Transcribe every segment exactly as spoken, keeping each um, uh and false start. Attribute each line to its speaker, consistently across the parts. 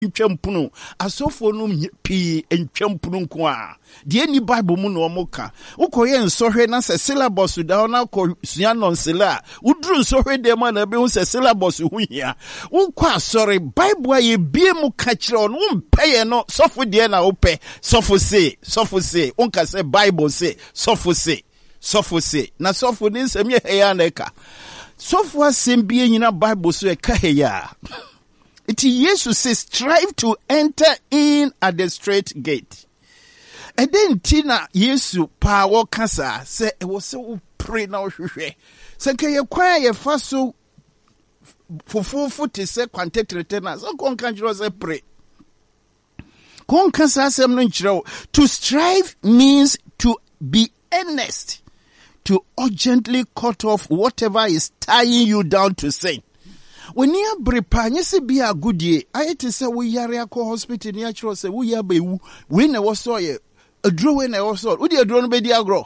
Speaker 1: ntwampuno asofo no pi ntwampuno nko a de ni bible mu no omoka ukoye nsohwe na se syllabus da na ko sua nonsela udru nsohwe de ma na be hu se syllabus hu hia ukwa sorry bible ye bie mu ka kire on umpeye no sofo de na upe sofo se sofo se unka se bible se sofo se sofo se na sofo ni nsem ye heya na ka sofo asem bie nyina bible so e ka heya. It Jesus says, strive to enter in at the straight gate. And then Tina Yesu power cancer say it was so pray now. Say can you quiet fast so for four foot is say contact retainers. So con can say pray. Con cancer to strive means to be earnest, to urgently cut off whatever is tying you down to sin. When you brepa nyese be a good ye I to say we yare akọ hospital ni actually say we ya be we na wo so ye adro we na wo so we dey adro no be di agro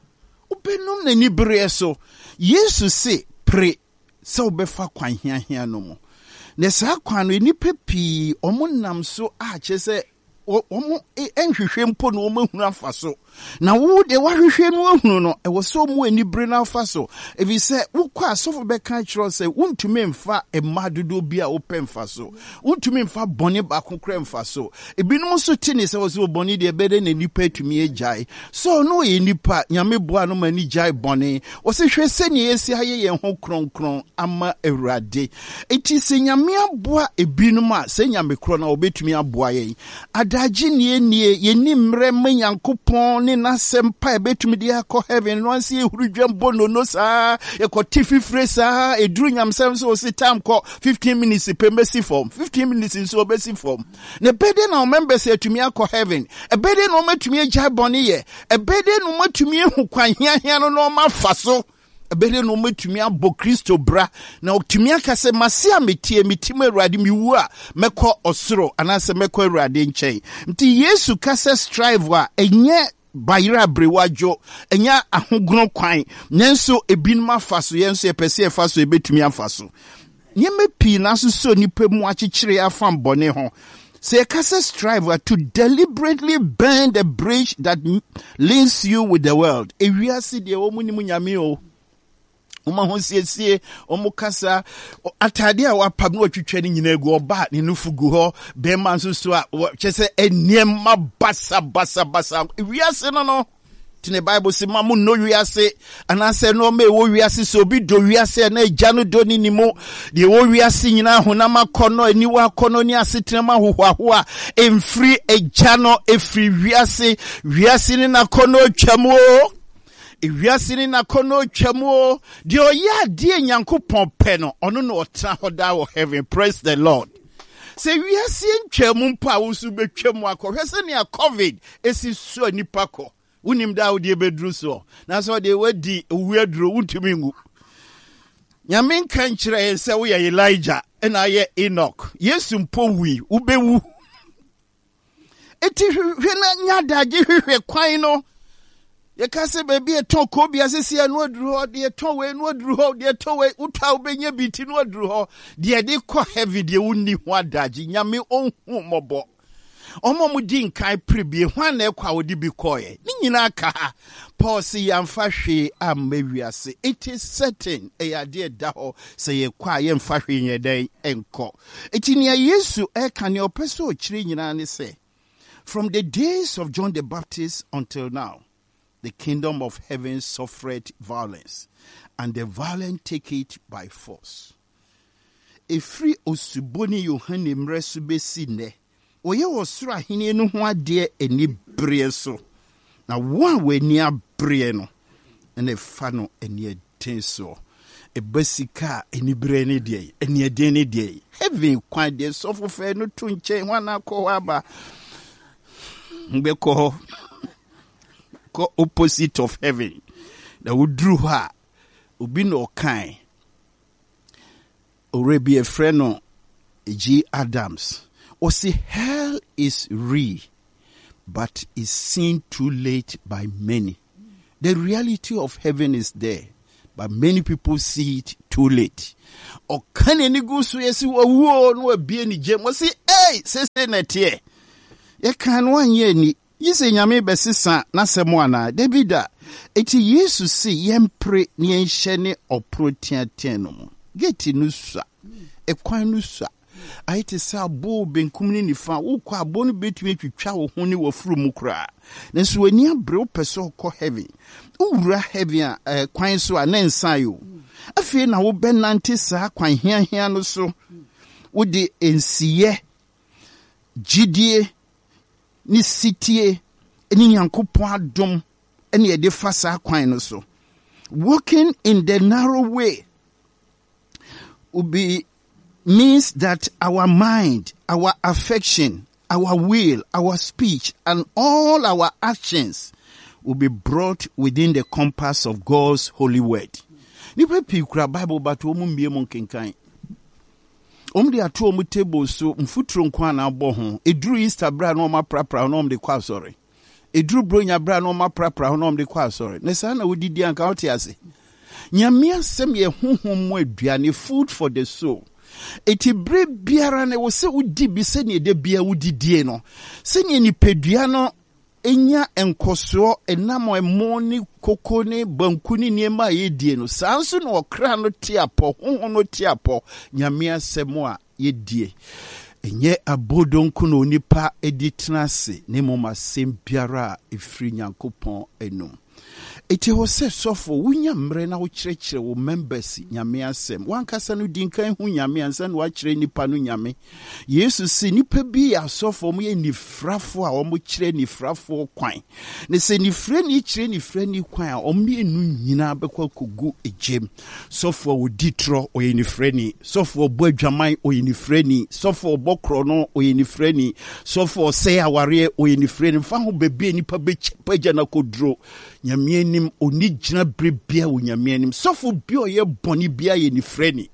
Speaker 1: ubenum na ni bre so Jesus say pray so be fa kwan hia hia no mo na sa kwan no ni pepi omonam so a che say omo enhwehwe mpo no omahunu afa so na wo de wahwehwe no ahunu no e wo so mu ani bre na afa so if you say wo kwa sofo be kan kiro say wontumi mfa e madodo bi a wo pemfa so wontumi mfa bone ba kokra mfa so ebinom so tini say wo so bone de bede na nipa atumi ejai so no ye nipa nyame boa no mani jai bone wo se hwe seni esi haye ye ho kronkron ama ewrade eti se nyame aboa ebinom a se nyame kro na obetumi aboa ye adaji nie nie ye ni mre manyankopon ni na sempa e betumi de akọ heaven no anse ehurudwam bono no saa e ko tifi fresa e duru nyamsem so si time ko fifteen minutes pe mesi form fifteen minutes so obesi form ne bede na members etumi akọ heaven e bede na omatumi agya bone ye e bede na omatumi ehu kwan hia hia no no mafa so ebere no metumi abo Kristo bra na otumi akase mase ametie mitim Awurade miwu a mekọ osoro anase mekọ Awurade nkyɛn nti Yesu kase strive a enye bayira brewajo enya ahogono kwan nenso ebinum afaso yenso epese efaso ebetumi afaso nyeme pi na so so nipa mu akyekyere afam bone ho. Say kase strive to deliberately burn the bridge that links you with the world. Ewiase de omunimu nyame o Uma honsiesie omu kasa atade a wapam no twetwe ni nyina egu oba ne nufugu ho be man so so a kyese eniem basa basa basa wiase no no tine Bible say mamu no wiase anase no me wo wiase so bi do wiase na agya no do ni nimo de wo wiase nyina honam akono aniwa akono ni asetrema hohoaho a emfiri agya no efiri wiase wiase ni na kono twamo Ewiase ni na kono twamo de oya de nyankopon pe no ono no otra hoda wo heaven. Praise the Lord. Se wiase ntwamu mpa a wo su betwamu akọ hwese ne a covid esi so nipa ko unim da wo de bedru so na so de wadi owiaduro untumi ngu nyame kan kire se wo ye Elijah na ye Enoch Yesu mpo wi ubewu eti hwe na nyadaje hwehwe kwan no ye kase baby e ton ko bia sesi anu aduru ho de ton we anu aduru ho de ton we uta obenya biti no aduru ho de de ko heavy de wonni ho adaji nyame onhu mobo omo mu din kai prebie hwan na ekwa wodi bi koye ni nyina ka ha Paul si yamfa hwe amawiase it is certain e ade da ho se ye kwa ye mfa hwe nyeden enko etinia Yesu e ka ne opeso okire nyina ne se from the days of John the Baptist until now the kingdom of heaven suffered violence, and the violent take it by force. A free osuboni Yohane mresu besine. Oye osura hini enu hwa die eni brie so. Na wan we ni abrie no. Ene fano eni tenso. E basika eni brie ni die. Eni eden ni die. Heaven kwa die sofu fe no tunche wana ko waba. Mbe ko opposite of heaven. That would drew her. Ubi no kind. Orebi a friend no G. Adams. Or say hell is real, but is seen too late by many. The reality of heaven is there, but many people see it too too late. O kan any go so yes wo wo no abie ni gem wo say hey say say na tie ye kan wan ye ni yise nyame besisa na semo ana debida eti yesu si yempre ni enhye ne oprotiaten no geti no sua e kwan no sua aite sa bo benkum ni nifa wo kwa bo no betumi twitwa wo ho ni wafuru mu kra na so ani abre wo pese ko heaven ura heaven a kwan so a na nsan yo afi na wo benante sa kwan hia hia no so wo de ensiye gidie ni sitie ni Nyankopon adom ene ye de fa sa kwan no so walking in the narrow way will be means that our mind, our affection, our will, our speech, and all our actions will be brought within the compass of God's holy word. Nipa pikura Bible but omu mbie mo kenkan. Omu de ato omu table so mfuturo nkwa na abo ho. Eduru Easter bra na oma prapra na omu de kwa sorry. Eduru bronya bra na oma prapra na omu de kwa sorry. Ne sa na wodidi anka wote ase. Nyame asem ye honhom mo aduane food for the soul. Eti bre biara na wo se udi bi se ne de bia wudidie no se ne ni pedua no enya enkoso enamo emo ni koko ni banku ni niema yedie no sanso no okra no tiapo honhom no tiapo nyame asemo a yedie enye abodonku no nipa editrase ne moma sem biara efri Nyankopon enum. Eti ho se sofo wunya mre na wo kirekire wo members nyame asem wankasa no dinkan hu nyame ansa no wa kire nipa no nyame Yesu si nipa bi asofo mo ye nifrafo a wo mo kire nifrafo kwan ne se nifre ni kire nifre ni kwan a om ne enu nyina bekwa kogu ejem sofo wo ditro o ye nifre ni sofo bo adwaman o ye nifre ni sofo bokro no o ye nifre ni sofo se aware o ye nifre ni fa ho bebe nipa be pagya na kodro nyame nim oni gina brebia wo nyame nim sofo bi o ye boni bia ye ni freni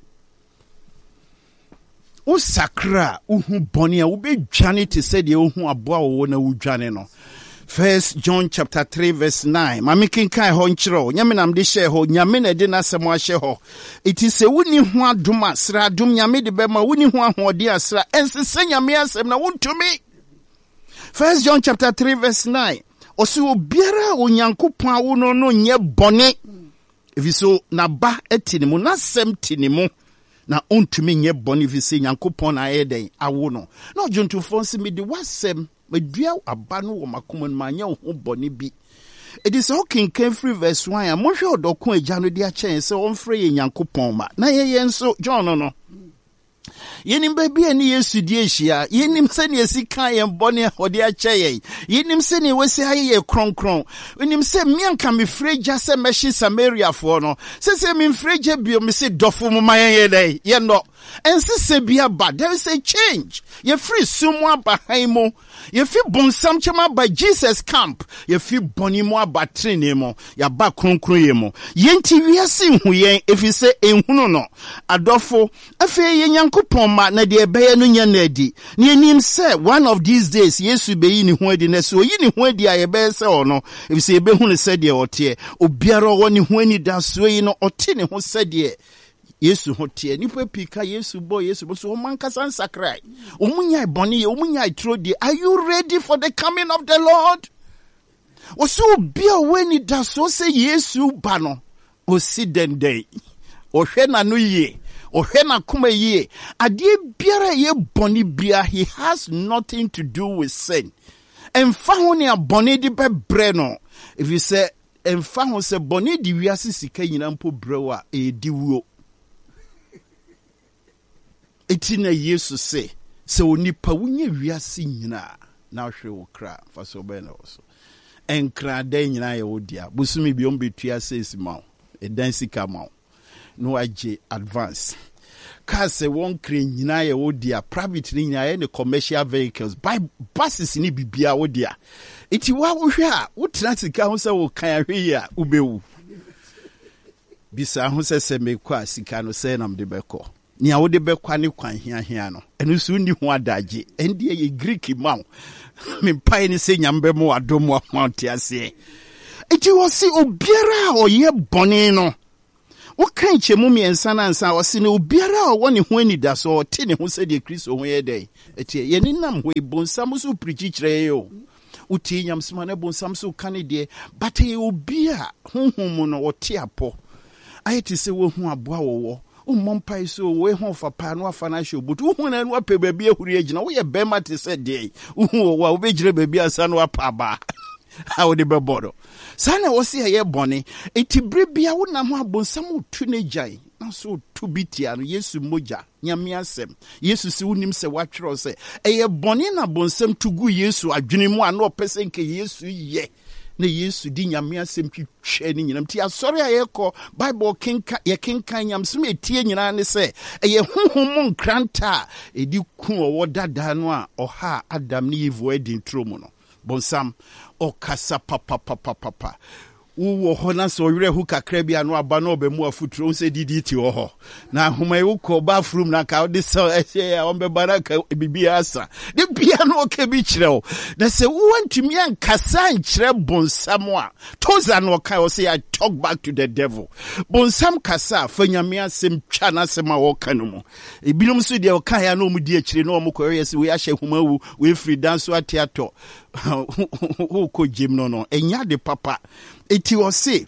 Speaker 1: o sakra uhu boni a wo be dwane te se de uhu aboa wo na wo dwane no. First John chapter three verse nine. Mami kinkai ho nchiro nyame nam de share ho nyame na de na semo ahye ho. Iti se woni ho adom asra adom nyame de be ma woni ho ahode asra ensese nyame asem na wontumi. First John chapter three verse nine. Osi obiara Onyankopon awo no no nye bone efiso na ba etinimu na sem tinimu na ontumi nye bone efise Nyankopon na ayeden awo no na ojonto fonse me de wasem medua aba no wo makoma no manya ho bone bi it is okay can free verse one a mohwe odokon agya no de a chen se onfre ye Nyankopon ma na ye yenso John no no yenim baby ani Yesu die hia yenim se ne esi kan ye bone hode a cheye yenim se ne wesi aye ye kronkron yenim se mianka me freja se meshi Samaria fo no se se me freja bio me se dofo mu mayen ye dai ye no ense se bia ba there is a change ye free sumu abahan mo ye fi bonsam chema by Jesus camp ye fi boni mo abatrene mo ya ba kronkron ye mo yenti wiase hu yen efise enhunu no adofo afi ye Nyankopon ma na de ebeye no nya na adi ne enim se one of these days Yesu be yi ni ho adi na so yi ni ho adi aye be se ono efise ebe hu ne se de ote obiara wo ni ho ani da so yi no ote ne ho se de Yesu hotie nipa pika Yesu boy Yesu bo so mankasa nsakrai omunya boni omunya itrodi. Are you ready for the coming of the Lord? Oso bia weni da so say Yesu ba no osi den day ohwe na no ye ohwe na kuma ye ade biara ye boni bia he has nothing to do with sin. Emfa ho ne aboni di be bre no if you say emfa ho se boni di wiase sika nyina mpo brewa e di wuo. Etina Yesu se se onipa wunye wiase nyina na hwe wo kra fa so be na so enkra da nyina ye wodia busumi bi ombetua sesi ma e dan sika ma no age advance ka se won kra nyina ye wodia private nyina ye ne commercial vehicles by buses ni bibia wodia eti wa wo hwe a wo tra sika ho se wo kan hwe ya ubewu bisa ho se se mekwa sika no se nam de beko ni a wode bekwa ne kwan hia hia no enu so ni ho adaje ende ye Greek ma me pai ni se nyambe mo adomo amount ase eti wo si obiara o ye bone no What kind of mummy and son and son was in Ubiara one when he does or tin who said the Chris away a day. At Yeninam, we bon samusu preach reo. Uti yam smane bon samsu canidi, but he will be a hum or tiapo. I had to say, who are bow. O mompai so we home for panwa financial but who and what baby who region we a bema to say day. Who wa wejre baby asanwa paba. How the bebodo. Sana was here bonny. Eti brebia would na mo bonsamu tunejai. Na so to bitia no Yesu moja. Nyame asem. Yesu se wonim se watwro se. Eye bonny na bonsam tugu Yesu adwene mu ano pese nke Yesu ye. Na Yesu di nyame asem twetwe ni nyinam ti asori ayeko Bible kenka ye kenka nyam so etie nyina ne se eye honhom nkranta edi ku owo dada no a oha Adam ni Eve edi ntromu no bonsam okasa papa papa papa wo ho na so werɛ hu kakra bia no aba no obemu afuturo se didi ti wo ho na homa e wo ko ba frum na ka de so ehye a ombe baraka bibia asa de bia no ka bi kyerɛ wo na se wo antumi ankasa nkyerɛ bonsam a toza no ka wo say I talk back to the devil bonsam kasa fa nyame asem twa na asem a wo ka no mu ebinom so de wo ka ya no mu di akyire no mo ko yesi we ahye homa wu we free dance atiato who ko jim no no enya de papa eti o se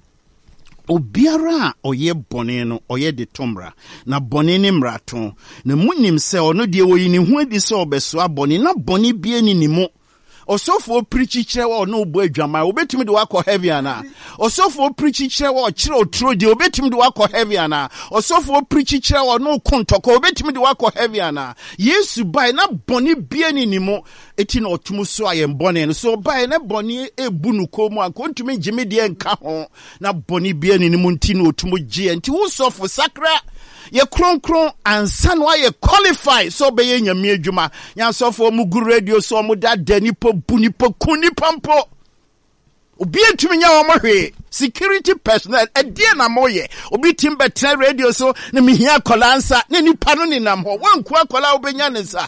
Speaker 1: obiara oye bone no oye de tomra na bone ni mrato na munim se ono de wo yini hu adi se obeso abone na bone bia ni ni mo osofo preach kire wo no obo adwama obetimi de wakọ heavy ana osofo preach kire wo kire otro de obetimi de wakọ heavy ana osofo preach kire wo no kontoko obetimi de wakọ heavy ana Yesu bai na boni bia ni ni mo eti na otumu so ayem boni no so bai na boni ebu nu komu akontumi gime de enka ho na boni bia ni ni mo nti na otumu gie nti wo sofo sakra ye kron kron ansa no ye qualify so be ye nyame adwuma nya sofo mu gu radio so mu da dani po buni po kuni pampo obi etumi nya wo hwe security personnel edie na moye obi tim betre radio so na mihia kolansa na nipa no ninam ho wanku akola obenya ne sa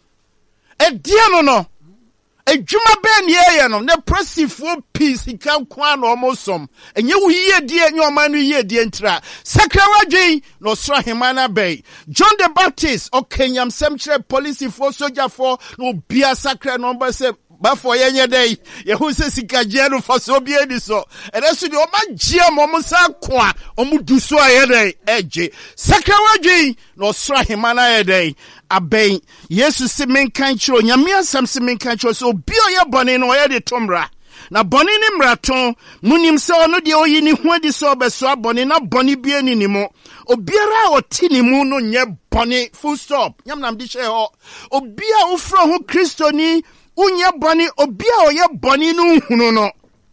Speaker 1: edie no no adwuma be ne ye no na prosifo peace kan kwa na omosom enye wo yie die enye oman no yie die ntra sakrawadwen no sra hemana bay John the Baptist o kenyam semchre police for soldier for no bia sakra number se ba for yenye day ye hu se sikaje no for so bia di so e reso de o ma gia mo sa kwa o mu du so aye day eje sakrawadwen no sra hemana ye day abeng Yesu se menkan chiro nyame asam se menkan chiro so bi oye bone no oye de tomra na bone ni mraton munim se ono de oyi ni hu adi so obeso abone na bone bi ni ni mo obiara oti ni mu no nye bone full stop nyam nam di she ho obia ofro ho Kristo ni unye bone obia oye bone no hunu no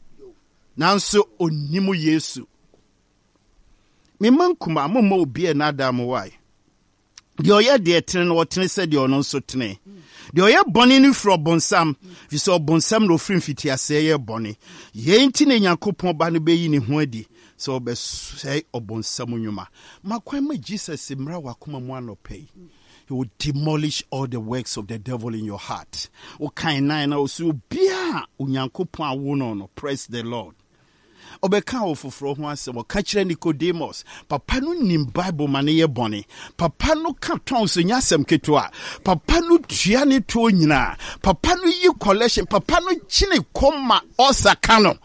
Speaker 1: nanso onimu Yesu me mankuma mo mo obia na adam why de oye de tene no tene se de ono so tene de oye bone ni fro bonsam fi so bonsam no frim fiti ase ye bone ye nti ne Yakobon ba no be yi ne ho adi so be say obonsam nwuma makwan ma Jesus mra wakoma mu anopai he will demolish all the works of the devil in your heart o kan nine na so bia Yakobon awo no no praise the Lord obeka ofoforo ho asem ka kire Nicodemus papa no nim Bible mane ye bone papa no ka ton so nya asem ketwa papa no tua ne to nyina papa no yi collection papa no chine koma osaka no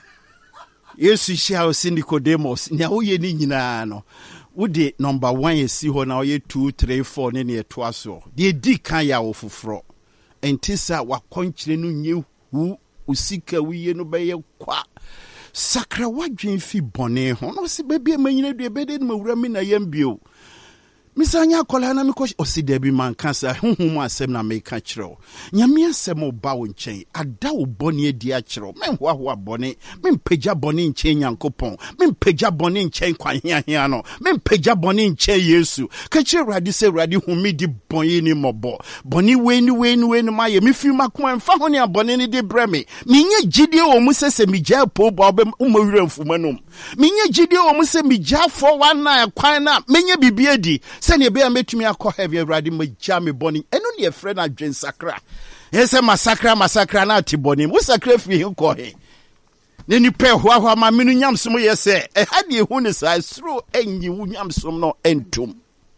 Speaker 1: Yesu shia o Nicodemus nya wo ye ni nyina no wode number one ye si ho na ye two three four ne ne to aso de di kan ya ofoforo entisa wakonkyire no nye hu usika wiye no be ye kwa sakra wadwen fi bone ho no se bebia manyina due bede no mawura mi na yambio misanya kola na miko osidabi man kansa honhom asem na meka kyerɛ nyame asem oba wo nkyɛn ada wo bone adi akyerɛ menhoa ho abone mempagya bone nkyɛn Yakobon mempagya bone nkyɛn kwanhiahia no mempagya bone nkyɛn Yesu ka kyerɛ radi se radi humi di bone ni mɔbɔ bone we ni we ni we ni maye mefi makoma mfa ho ne abone ni de brɛ me menye gidie wo mu sese migya po ba obem umawura mfumanom menye gidie wo mu se migya for one na kwan na menye bibie di sene be ametumi akọ heavy radi magya me bone eno ne friend adwen sakra yese masakra masakra na ati bone wo sakra fi he ko he ne ni pe ho ho ma menu nyamsom ye se e ha de hu ne sa suro enyi wu nyamsom no entum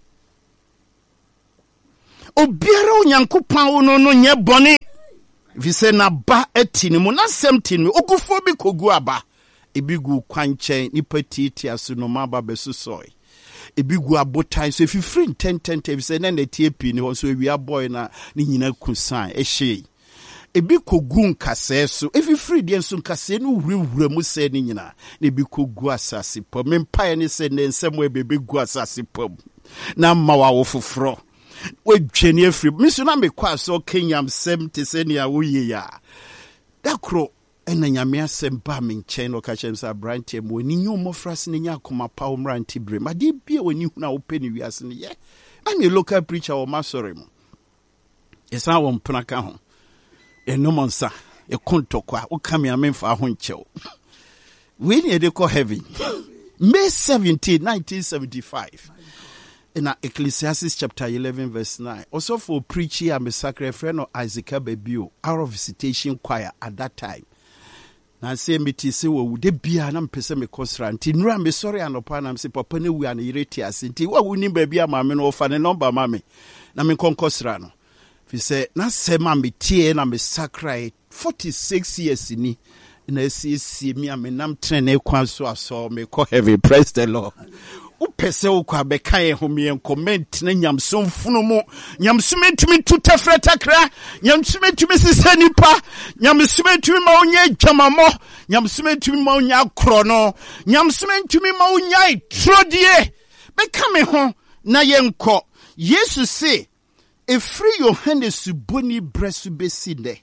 Speaker 1: obiara onyankopɔn wo no no nye bɔne vi se na ba ati ne mu na sem ti ne okufo bi kogu aba ebi gu kwanchen ni patiti aso no ma ba besusoi ebi gu abotai so fifiri ten ten ten se na na tie pi ne ho so wi aboy na ne nyina kusan e hye ebi kogu nkase so efifiri de nso nkase no wurewura mu se ne nyina na ebi kogu asase pom mempae ne se ne nsem e bebe gu asase pom na ma wa wo foforo we dwene afiri miso na me kwa so kenyam sem te se ne a wo ye ya dakro ena nyame asem ba me nchen no ka chem sa brantie mo ni nyu mo frase ne nya akoma pa umranti bre ma de bia woni hu na wo pe ni wiase ne ye na me local preacher o masore mo esa wo mpna ka ho eno monsa e kontokwa wo kam ya memfa ho nchew we ni de ko heaven May seventeenth nineteen seventy-five in Ecclesiastes chapter eleven verse nine. Also for preaching I'm a sacred friend of Isaac Babio, our visitation choir at that time. Na say me ti say wo de bia na mpese me kosra nti nura me sorry anopa na me papa ne wu an ireti ase nti wa wuni ba bia ma me no fa ne number ma me na me konkosra no fi say na say ma me tie na me sacred forty-six years ni na see see me am nam trene kwan so aso me ko heaven. Praise the Lord. Upese ukwa beka ye ho me comment na nyamsom funu mu nyamsom entumi tutafra takra nyamsom entumi sisa nipa nyamsom entumi ma onye jamamo nyamsom entumi ma onye akro no nyamsom entumi ma onye trodie beka me ho na ye nko Yesu se efri Yohanes boni bresu besinde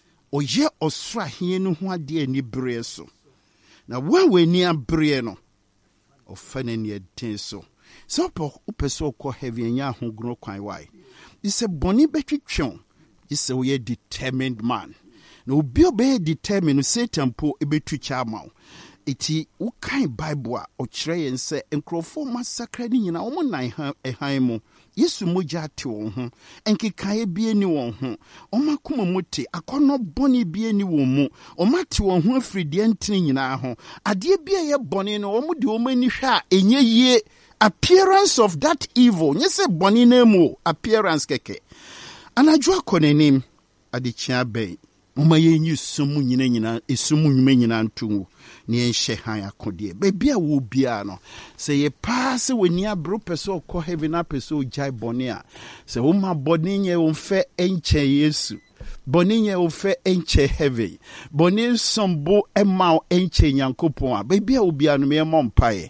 Speaker 1: oye osra hie no ho ade ani bre so na wa weni abre no ofane ne den so so po upeso ko heavy anya ho gro kwan why he say boni betwetwon he say we are determined man na obi obe determined Satan po ebetu chama eti ukan Bible a o kire yen say enkrofo massacre ni nyina o nan ehan mu Yesu moja te won ho enkekae bie ni won ho o makoma muti akono boni bie ni won mu o mate won ho afridi entene nyina ho ade bie ye boni no o mu de o mani hwa enye yie appearance of that evil nye se boni na mu appearance keke anadwo akonenim ade chia ben mama ye nyi sumu nyina nyina esumu nyuma nyina ntu ni enhye han akode bebia wo bia no se ye pass woni abro peso ko heaven na peso jai boni a se wo ma boni nye wo fe enche Yesu boni nye wo fe enche heaven boni sombo ema enche Nyankopon a bebia wo bia no me mompae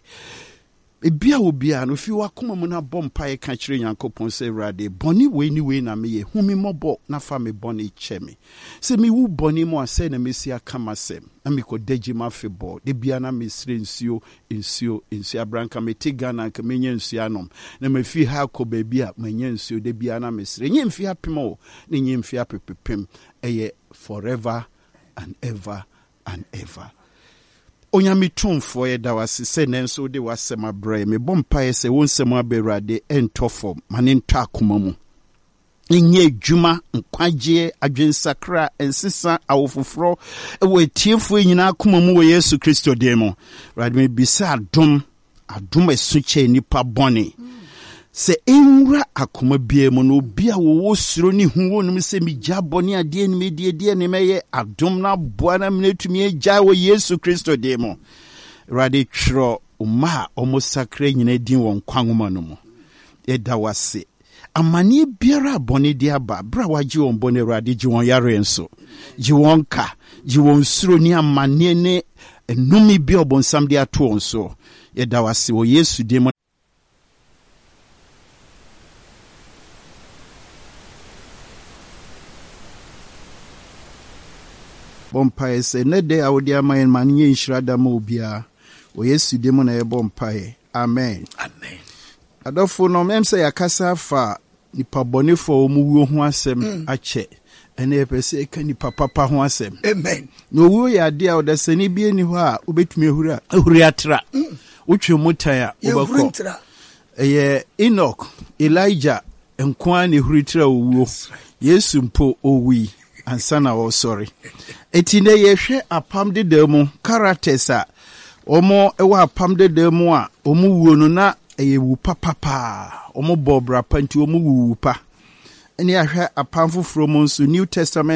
Speaker 1: ebia wo bia no fi wakoma mu na bompae ka kire Nyankopon se rade boni we ni we na me ye humi mobo na fa me boni cheme se mi wu boni mo ase na mesi aka masem na me ko daji ma fe bo de bia na me sire nsuo nsuo nsuo abranka me tigana ka me nya nsuo anom na me fi ha ko ba bia me nya nsuo de bia na me sire nya mfi apem o na nya mfi apepepem eye forever and ever and ever. Onyame tumfo ye da wase se nenso de wasema bre me bompa se wonsem aberade entofo mane nto akoma mu enye adwuma nkwaje adwensakra ensisa awofoforo ewo etiefo nyina akoma mu wo Yesu Kristo demo rade me bisa adom adom esuche nipa bone se enwura akoma bia mu no bia wo suro ni hu wonum se mi gya bone ade ni me die die ne meye adom na boa na menetumi agya wo Yesu Kristo demo rade twro uma omo sakra nyina din won kwanwoma no mu eda wase amane biara bone dia aba bra waji won bone rade ji won yare enso ji won ka ji won suro ni amane ne enumi bia obonsam dia to onso eda wase wo Yesu demo bompae se ne de awodi amayen man nye nshirada ma obia o Yesu de mu na ye bompae amen amen adofo no mem se yakasa fa nipa bonefo omuwo ho asem mm. ache ene epese ka nipa papa ho asem amen no wo ya de a odasani bi eni ho a obetumi ehura ehuri atra wotwe mutan a obakọ eye Enoch Elijah enko an ehuri tra owuo Yesu mpo owi ansana wo sorry etine yehwe apam de demu characters a omo ewa apam de demu a omo wuo no na eyewu papapa omo bobra panti omo wuwu pa eni ahwe apam foforo mo nso New Testament